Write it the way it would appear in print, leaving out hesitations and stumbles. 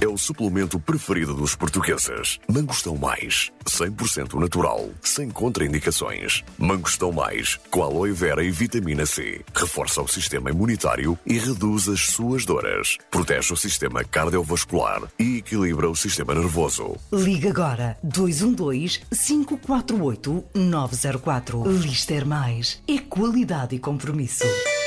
é o suplemento preferido dos portugueses. Mangostão Mais, 100% natural, sem contraindicações. Mangostão Mais, com aloe vera e vitamina C. Reforça o sistema imunitário e reduz as suas dores. Protege o sistema cardiovascular e equilibra o sistema nervoso. Liga agora 212-548-904. Lister Mais é qualidade e compromisso.